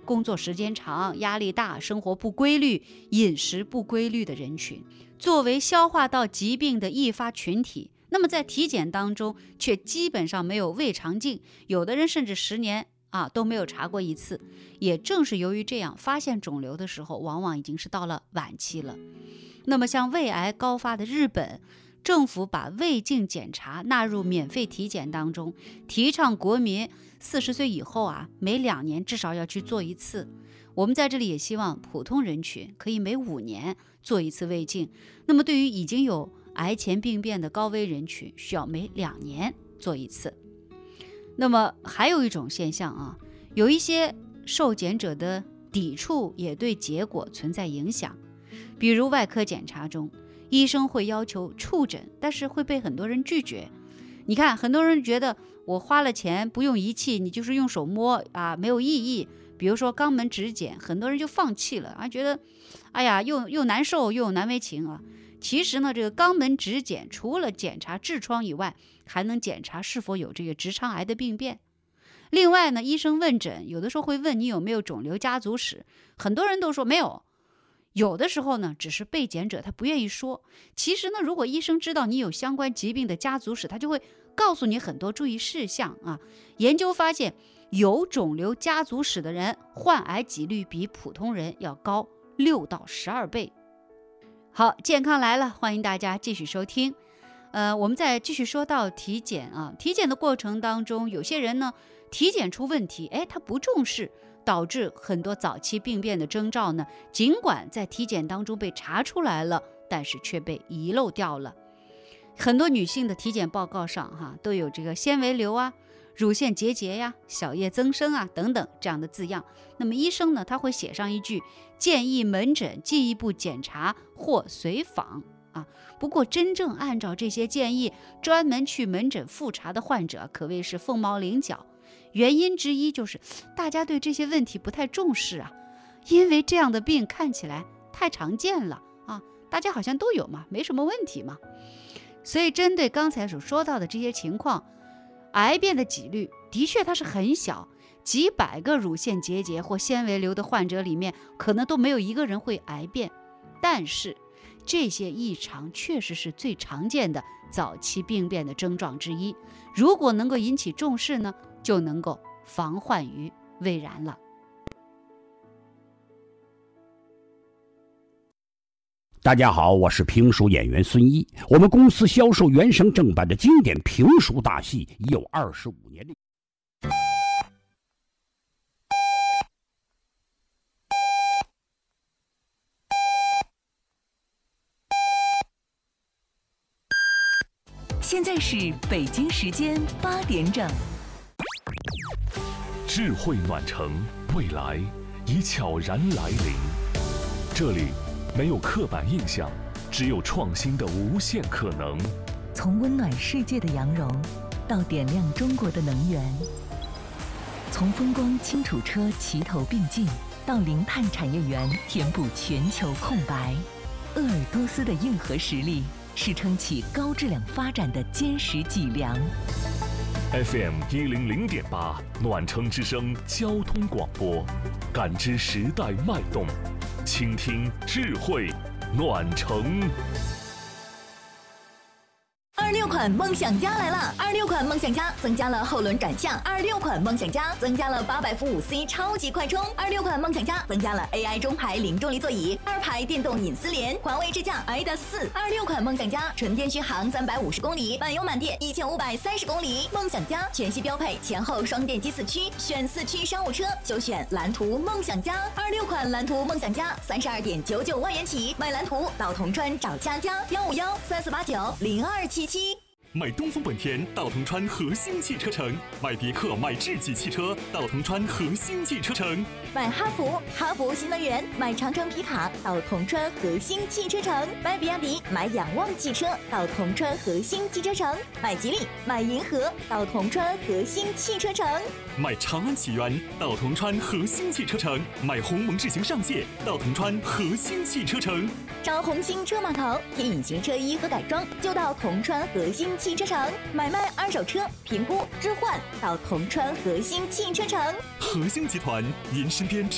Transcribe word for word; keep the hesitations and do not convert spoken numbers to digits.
工作时间长、压力大、生活不规律、饮食不规律的人群。作为消化道疾病的易发群体，那么在体检当中却基本上没有胃肠镜，有的人甚至十年啊都没有查过一次。也正是由于这样，发现肿瘤的时候往往已经是到了晚期了。那么像胃癌高发的日本，政府把胃镜检查纳入免费体检当中，提倡国民四十岁以后啊，每两年至少要去做一次。我们在这里也希望普通人群可以每五年做一次胃镜。那么对于已经有癌前病变的高危人群，需要每两年做一次。那么还有一种现象啊，有一些受检者的抵触也对结果存在影响。比如外科检查中，医生会要求触诊，但是会被很多人拒绝。你看，很多人觉得我花了钱不用仪器，你就是用手摸啊，没有意义。比如说肛门指检，很多人就放弃了啊，觉得哎呀又又难受又难为情啊。其实呢，这个肛门指检除了检查痔疮以外，还能检查是否有这个直肠癌的病变。另外呢，医生问诊有的时候会问你有没有肿瘤家族史，很多人都说没有。有的时候呢，只是被检者他不愿意说。其实呢，如果医生知道你有相关疾病的家族史，他就会告诉你很多注意事项啊。研究发现，有肿瘤家族史的人患癌几率比普通人要高六到十二倍。好，健康来了，欢迎大家继续收听。呃，我们再继续说到体检啊，体检的过程当中，有些人呢，体检出问题，哎，他不重视，导致很多早期病变的征兆呢，尽管在体检当中被查出来了，但是却被遗漏掉了。很多女性的体检报告上哈、啊，都有这个纤维瘤啊、乳腺结节呀、小叶增生啊等等这样的字样。那么医生呢，他会写上一句建议门诊进一步检查或随访啊。不过真正按照这些建议专门去门诊复查的患者可谓是凤毛麟角。原因之一就是大家对这些问题不太重视啊，因为这样的病看起来太常见了啊，大家好像都有嘛，没什么问题嘛。所以针对刚才所说到的这些情况，癌变的几率的确它是很小，几百个乳腺结节或纤维瘤的患者里面，可能都没有一个人会癌变。但是这些异常确实是最常见的早期病变的症状之一，如果能够引起重视呢，就能够防患于未然了。 大家好，我是评书演员孙一。我们公司销售原声正版的经典评书大戏已有二十五年的。 现在是北京时间八点整。 智慧暖城，未来已悄然来临。这里没有刻板印象，只有创新的无限可能。 从温暖世界的阳融，到点亮中国的能源；从风光轻楚车齐头并进，到零碳产业园填补全球空白。鄂尔多斯的硬核实力是撑起高质量发展的坚实脊梁。 F M 一零零点八，暖城之声交通广播，感知时代脉动，倾听智慧暖城。 二六款梦想家来了！二六款梦想家增加了后轮转向，二六款梦想家增加了八百伏五 C 超级快充，二六款梦想家增加了 A I 中排零重力座椅，二排电动隐私联，环卫智驾 I D A S 四。二六款梦想家纯电续航三百五十公里，满油满电一千五百三十公里。梦想家全系标配前后双电机四驱，选四驱商务车就选蓝图梦想家。二六款蓝图梦想家三十二点九九万元起，买蓝图到铜川找佳佳，幺五幺三四八九零二七七。 买东风本田到铜川核心汽车城，买别克买智己汽车到铜川核心汽车城， 买哈弗哈弗新能源，买长城皮卡到铜川核心汽车城，买比亚迪买仰望汽车到铜川核心汽车城，买吉利买银河到铜川核心汽车城， 买长安启源到铜川核心汽车城，买鸿蒙智行上界到铜川核心汽车城， 找红星车码头添隐形车衣和改装就到铜川核心汽车城，买卖二手车评估置换到铜川核心汽车城。 核心集团，您身边